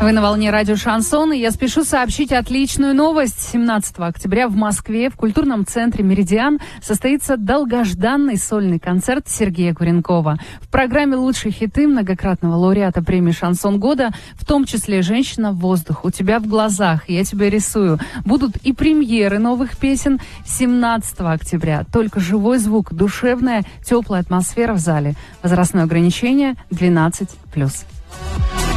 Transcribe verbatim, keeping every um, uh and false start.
Вы на волне радио «Шансон», и я спешу сообщить отличную новость. семнадцатого октября в Москве в культурном центре «Меридиан» состоится долгожданный сольный концерт Сергея Куренкова. В программе «Лучшие хиты» многократного лауреата премии «Шансон года», в том числе «Женщина в воздух», «У тебя в глазах», «Я тебя рисую». Будут и премьеры новых песен семнадцатого октября. Только живой звук, душевная, теплая атмосфера в зале. Возрастное ограничение двенадцать плюс.